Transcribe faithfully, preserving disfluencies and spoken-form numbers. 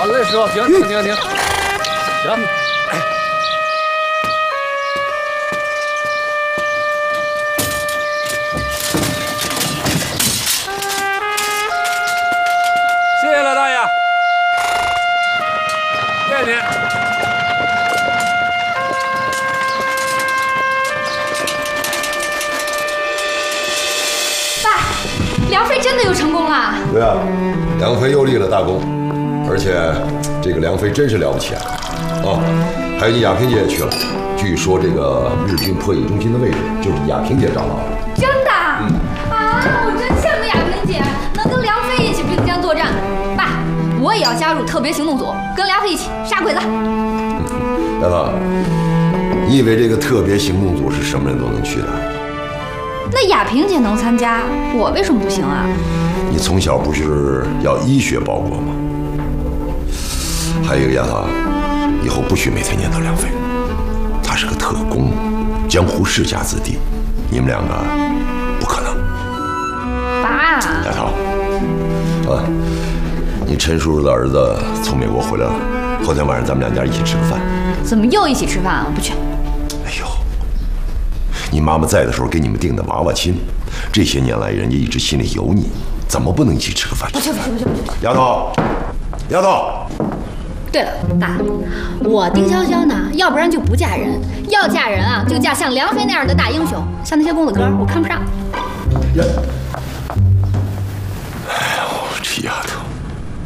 好嘞，师傅，停停停停，行。谢谢了，大爷。谢谢您。 爸，梁飞真的又成功了。 对啊，梁飞又立了大功，而且这个梁飞真是了不起啊！哦，还有你亚萍姐也去了，据说这个日军破译中心的位置就是亚萍姐找到的。 真的？嗯啊，我真羡慕亚萍姐能跟梁飞一起并肩作战。爸，我也要加入特别行动组，跟梁飞一起杀鬼子。 大涛，你以为这个特别行动组是什么人都能去的？ 那亚萍姐能参加，我为什么不行啊？ 你从小不是要医学报国吗？还有一个丫头，以后不许每天念叨梁飞，他是个特工，江湖世家子弟，你们两个不可能。 爸， 丫头，啊，你陈叔叔的儿子从美国回来了，后天晚上咱们两家一起吃个饭。 怎么又一起吃饭啊？我不去。 哎呦，你妈妈在的时候给你们定的娃娃亲，这些年来人家一直心里有你，怎么不能一起吃个饭？ 不去不去不去不去！ 丫头，丫头。 对了，爸，我丁潇潇呢，要不然就不嫁人，要嫁人啊，就嫁像梁飞那样的大英雄，像那些公子哥，我看不上。 呀。